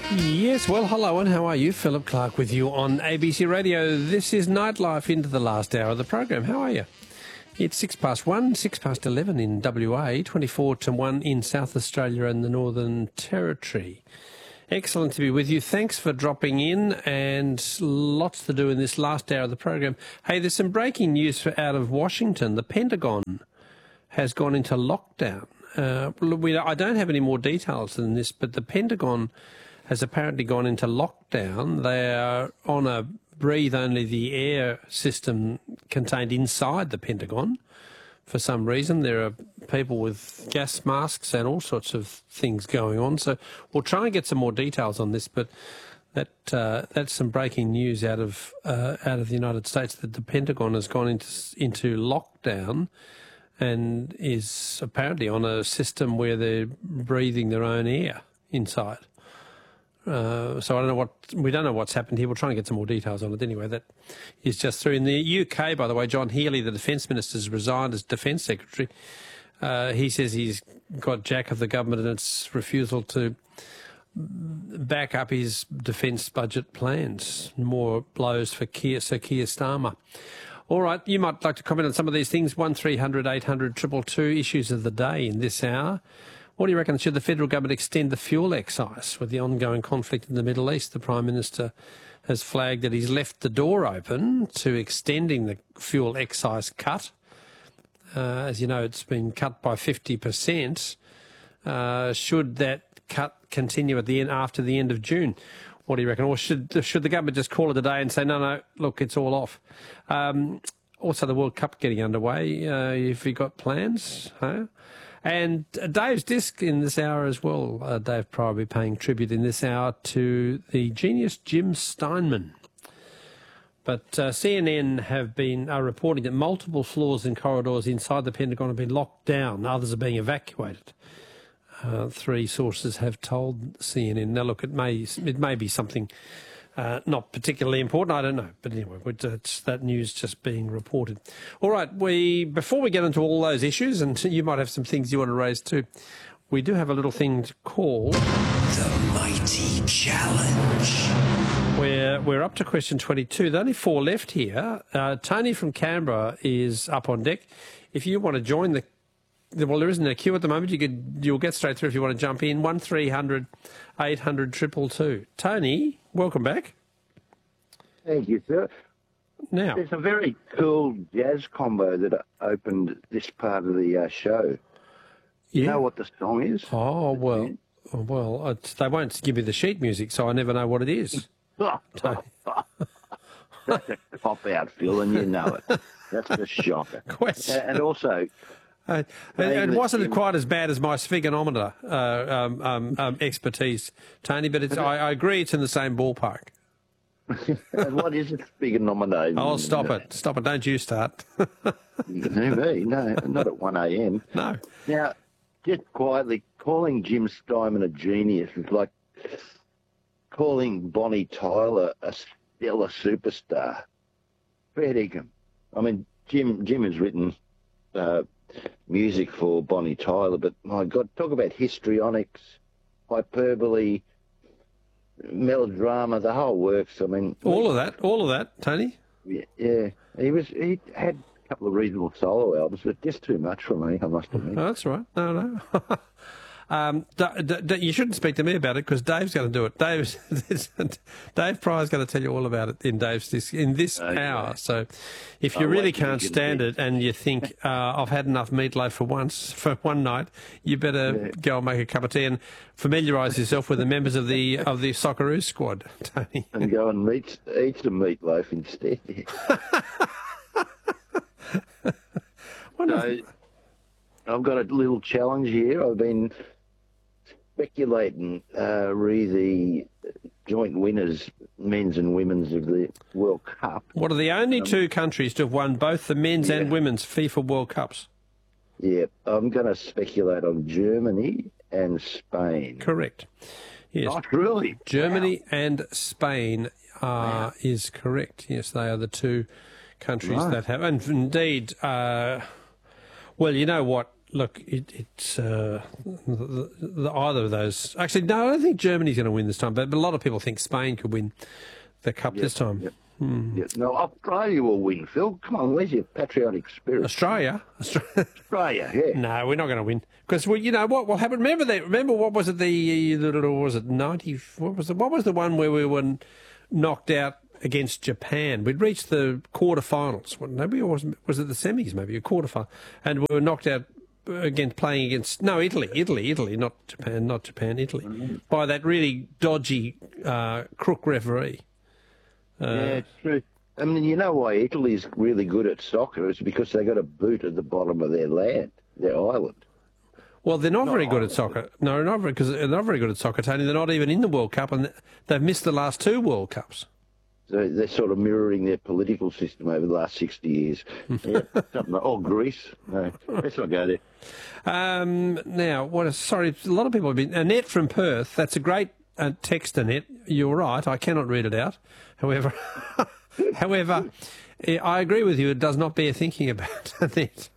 Yes, well, hello and how are you? Philip Clark with you on ABC Radio. This is Nightlife into the last hour of the program. How are you? It's 1:06, 11 in WA, 24 to 1 in South Australia and the Northern Territory. Excellent to be with you. Thanks for dropping in, and lots to do in this last hour of the program. Hey, there's some breaking news out of Washington. The Pentagon has gone into lockdown. I don't have any more details than this, but the Pentagon has apparently gone into lockdown. They are on a breathe only the air system contained inside the Pentagon. For some reason, there are people with gas masks and all sorts of things going on. So we'll try and get some more details on this, but that's some breaking news out of the United States, that the Pentagon has gone into lockdown and is apparently on a system where they're breathing their own air inside. So we don't know what's happened here. We'll try and get some more details on it anyway. That is just through. In the UK, by the way, John Healey, the Defence Minister, has resigned as Defence Secretary. He says he's got jack of the government and its refusal to back up his defence budget plans. More blows for Sir Keir Starmer. All right, you might like to comment on some of these things. 1300 800 222 issues of the day in this hour. What do you reckon? Should the federal government extend the fuel excise with the ongoing conflict in the Middle East? The Prime Minister has flagged that he's left the door open to extending the fuel excise cut. As you know, it's been cut by 50%. Should that cut continue after the end of June? What do you reckon? Or should the government just call it a day and say, no, look, it's all off? Also, the World Cup getting underway. Have you got plans? Huh? And Dave's disc in this hour as well. Dave Pryor will be paying tribute in this hour to the genius Jim Steinman. But CNN are reporting that multiple floors and corridors inside the Pentagon have been locked down. Others are being evacuated. Three sources have told CNN. Now, look, it may be something not particularly important, I don't know. But anyway, it's that news just being reported. All right, before we get into all those issues, and you might have some things you want to raise too, we do have a little thing to call The Mighty Challenge. We're up to question 22. There are only 4 left here. Tony from Canberra is up on deck. If you want to join well, there isn't a queue at the moment. You'll get straight through if you want to jump in. 1300 800 222. Tony, welcome back. Thank you, sir. Now, there's a very cool jazz combo that opened this part of the show. Yeah. You know what the song is? Oh, well, they won't give me the sheet music, so I never know what it is. That's a cop-out, Phil, and you know it. That's a shocker. And also... and wasn't it quite as bad as my sphygmometer expertise, Tony? But I agree it's in the same ballpark. And what is it, sphygmometer? Oh, stop it. Stop it. Don't you start. No, not at 1 a.m. No. Now, just quietly, calling Jim Steinman a genius is like calling Bonnie Tyler a stellar superstar. Fair dinkum. I mean, Jim has written... music for Bonnie Tyler, but my God, talk about histrionics, hyperbole, melodrama, the whole works. I mean, all of that, Tony. Yeah, he had a couple of reasonable solo albums, but just too much for me, I must admit. Oh, that's right. No. You shouldn't speak to me about it because Dave's going to do it. Dave Pryor's going to tell you all about it in this hour. So if you really can't stand it and you think, I've had enough meatloaf for one night, you better go and make a cup of tea and familiarise yourself with the members of the Socceroos squad, Tony. And go and eat some meatloaf instead. So, I've got a little challenge here. I've been speculating the joint winners, men's and women's, of the World Cup. What are the only 2 countries to have won both the men's and women's FIFA World Cups? Yeah, I'm going to speculate on Germany and Spain. Correct. Yes. Not really. Germany and Spain is correct. Yes, they are the 2 countries that have. And indeed, well, you know what? Look, it's either of those. Actually, no, I don't think Germany's going to win this time, but a lot of people think Spain could win the Cup this time. Yep. Yes. No, Australia will win, Phil. Come on, where's your patriotic spirit? Australia? Australia, yeah. No, we're not going to win because you know what will happen. Remember what was it? Was it 90? What was the one where we were knocked out against Japan? We'd reached the quarterfinals. Maybe was it the semis? Maybe a quarterfinal, and we were knocked out playing against Italy, not Japan, Italy, by that really dodgy crook referee. Yeah, it's true. I mean, you know why Italy's really good at soccer? It's because they got a boot at the bottom of their land, their island. Well, they're not very good at soccer. No, because they're not very good at soccer, Tony. They're not even in the World Cup, and they've missed the last 2 World Cups. So they're sort of mirroring their political system over the last 60 years. Yeah, something like, Greece. No, let's not go there. Now, sorry, a lot of people have been... Annette from Perth, that's a great text, Annette. You're right, I cannot read it out. However, I agree with you, it does not bear thinking about, Annette.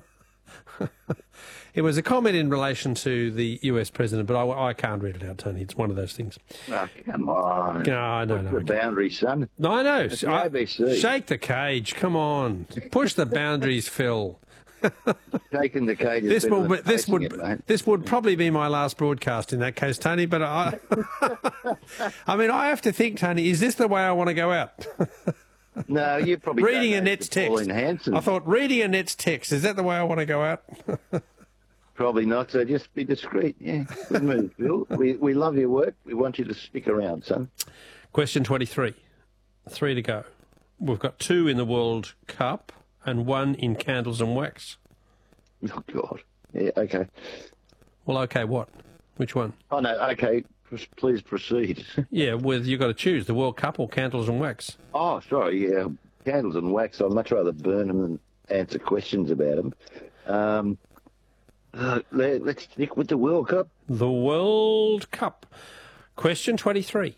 It was a comment in relation to the US president, but I can't read it out, Tony. It's one of those things. Oh, come on. No. The boundary, son. No, I know. It's the ABC. Shake the cage. Come on. Push the boundaries, Phil. Taking the cage. This would probably be my last broadcast in that case, Tony. But I mean, I have to think, Tony. Is this the way I want to go out? No, you probably reading Annette's text. I thought reading Annette's text. Is that the way I want to go out? Probably not. So just be discreet. Yeah, good move, Phil. We love your work. We want you to stick around, son. Question 23. 3 to go. We've got 2 in the World Cup and 1 in Candles and Wax. Oh, God. Yeah, okay. Well, okay, what? Which one? Oh, no, okay. Please proceed. Yeah, you've got to choose the World Cup or Candles and Wax. Oh, sorry, yeah. Candles and Wax. I'd much rather burn them than answer questions about them. Let's stick with the World Cup. The World Cup. Question 23.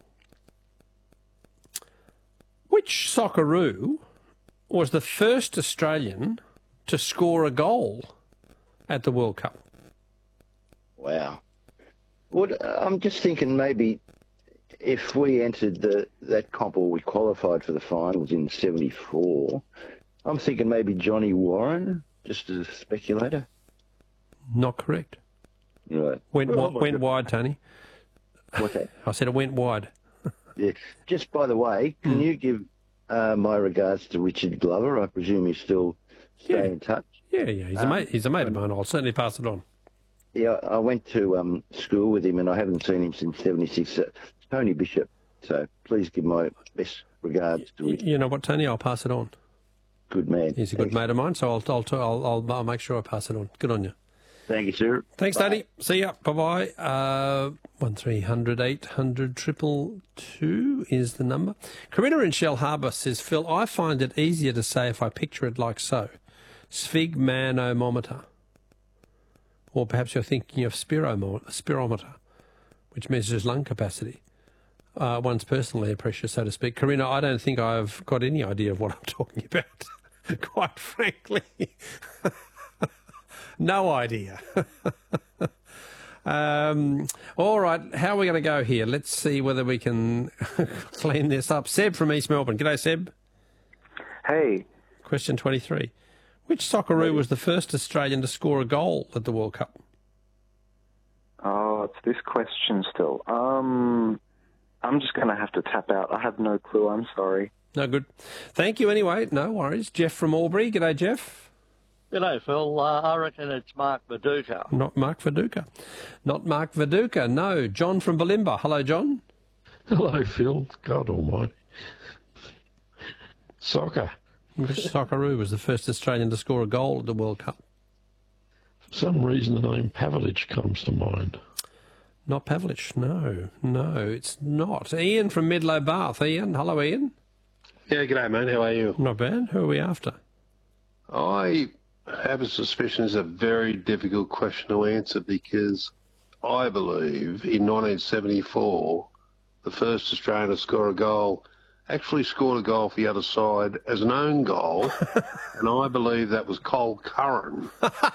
Which Socceroo was the first Australian to score a goal at the World Cup? Wow. I'm just thinking maybe if we entered that comp or we qualified for the finals in 74, I'm thinking maybe Johnny Warren, just as a speculator. Not correct. Right. Went wide, Tony. What's that? I said it went wide. Yeah. Just by the way, can you give my regards to Richard Glover? I presume you still stay in touch. Yeah. He's a mate of mine. I'll certainly pass it on. Yeah, I went to school with him, and I haven't seen him since '76. Tony Bishop. So please give my best regards to Richard. You know what, Tony? I'll pass it on. Good man. He's a good mate of mine, so I'll make sure I pass it on. Good on you. Thank you, sir. Thanks, Tony. See ya. Bye-bye. 1300 800 222 is the number. Corinna in Shell Harbour says, Phil, I find it easier to say if I picture it like so. Sphygmanometer. Or perhaps you're thinking of spirometer, which measures lung capacity. One's personal air pressure, so to speak. Corinna, I don't think I've got any idea of what I'm talking about, quite frankly. No idea. All right, how are we going to go here? Let's see whether we can clean this up. Seb from East Melbourne. G'day, Seb. Hey. Question 23. Which Socceroo was the first Australian to score a goal at the World Cup? Oh, it's this question still. I'm just going to have to tap out. I have no clue. I'm sorry. No good. Thank you anyway. No worries. Jeff from Albury. G'day, Jeff. G'day, Phil. I reckon it's Mark Viduka. Not Mark Viduka. Not Mark Viduka, no. John from Balimba. Hello, John. Hello, Phil. God almighty. Soccer. Which Socceroo was the first Australian to score a goal at the World Cup? For some reason, the name Pavlich comes to mind. Not Pavlich, no, it's not. Ian from Medlow Bath. Ian, hello, Ian. Yeah, g'day, mate. How are you? Not bad. Who are we after? I have a suspicion it's a very difficult question to answer because I believe in 1974, the first Australian to score a goal actually scored a goal for the other side as an own goal, and I believe that was Cole Curran.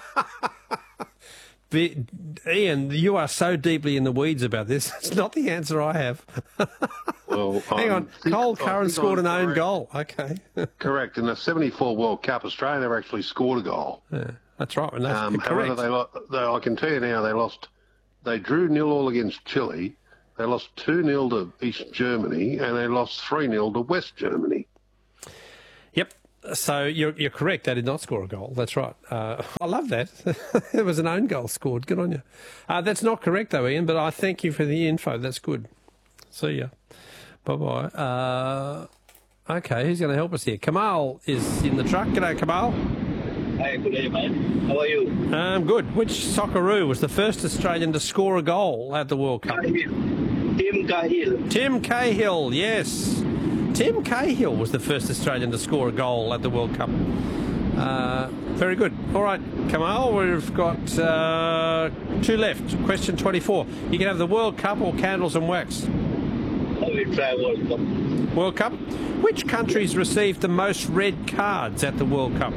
Ian, you are so deeply in the weeds about this. It's not the answer I have. Well, Hang on. Cole Curran scored an own goal. Okay. Correct. In the 74 World Cup, Australia never actually scored a goal. Yeah, that's right. And that's correct. However, I can tell you now, they drew 0-0 against Chile. They lost 2-0 to East Germany, and they lost 3-0 to West Germany. Yep. So you're correct. They did not score a goal. That's right. I love that. It was an own goal scored. Good on you. That's not correct, though, Ian, but I thank you for the info. That's good. See ya. Bye-bye. Okay, who's going to help us here? Kamal is in the truck. G'day, Kamal. Hey, good day, man. How are you? Good. Which Socceroo was the first Australian to score a goal at the World Cup? Tim Cahill. Tim Cahill, yes. Tim Cahill was the first Australian to score a goal at the World Cup. Very good. All right, Kamal, we've got 2 left. Question 24. You can have the World Cup or candles and wax. I will try World Cup. World Cup. Which countries received the most red cards at the World Cup?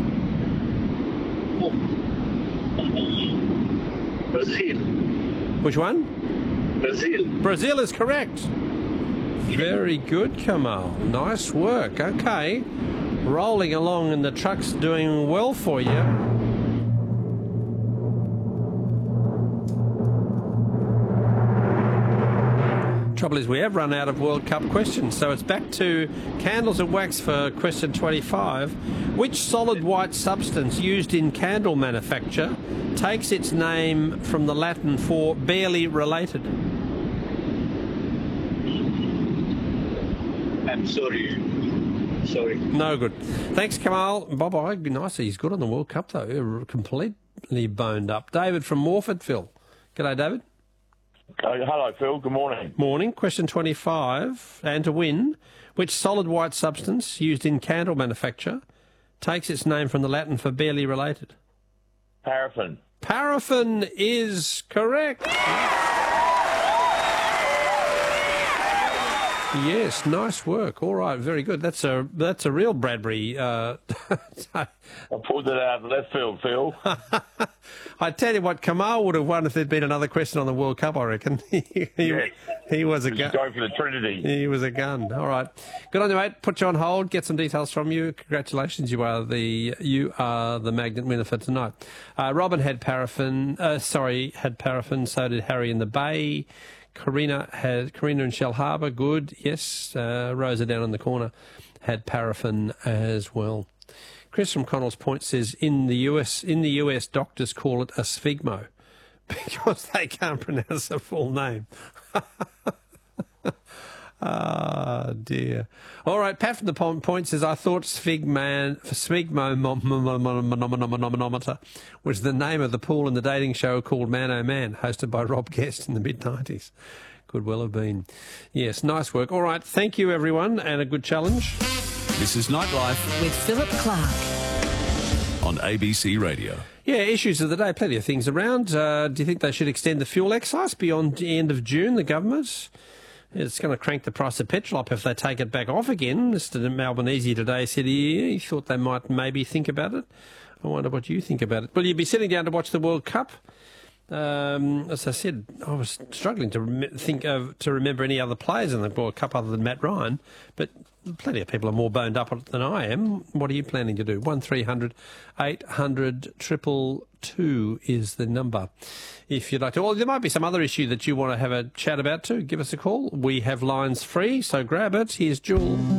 Brazil. Which one? Brazil. Brazil is correct. Very good, Kamal. Nice work. Okay. Rolling along and the truck's doing well for you. Trouble is we have run out of World Cup questions, so it's back to candles and wax for question 25. Which solid white substance used in candle manufacture takes its name from the Latin for barely related? I'm sorry. No good. Thanks, Kamal. Bye-bye. Nice. He's good on the World Cup, though. Completely boned up. David from Morfordville. G'day, David. Hello, Phil. Good morning. Morning. Question 25. And to win, which solid white substance used in candle manufacture takes its name from the Latin for barely related? Paraffin. Paraffin is correct. Yes, nice work. All right, very good. That's a real Bradbury. I pulled it out of left field, Phil. I tell you what, Kamal would have won if there'd been another question on the World Cup, I reckon. He was a gun. Going for the Trinity. He was a gun. All right. Good on you, mate. Put you on hold, get some details from you. Congratulations, you are the magnet winner for tonight. Robin had paraffin, so did Harry in the Bay. Karina in Shell Harbour, good, yes. Rosa down in the corner had paraffin as well. Chris from Connells Point says in the US doctors call it a sphygmo because they can't pronounce the full name. Ah, dear. All right, Pat from the Point says, I thought sphygmomanometer was the name of the pool in the dating show called Man O' Man, hosted by Rob Guest in the mid-90s. Could well have been. Yes, nice work. All right, thank you, everyone, and a good challenge. This is Nightlife with Philip Clark on ABC Radio. Yeah, issues of the day, plenty of things around. Do you think they should extend the fuel excise beyond the end of June, the government? It's going to crank the price of petrol up if they take it back off again. Mr Albanese today said he thought they might maybe think about it. I wonder what you think about it. Will you be sitting down to watch the World Cup? As I said, I was struggling to remember any other players in the World Cup other than Matt Ryan, but plenty of people are more boned up than I am. What are you planning to do? 1300 800 222 is the number. If you'd like to, or there might be some other issue that you want to have a chat about too. Give us a call. We have lines free, so grab it. Here's Jewel.